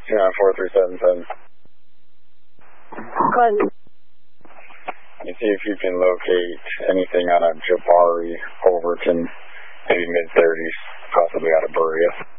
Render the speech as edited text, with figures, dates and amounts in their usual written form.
294-377. Go ahead. You see if you can locate anything on a Jabari Overton, maybe mid-30s, possibly out of Berea.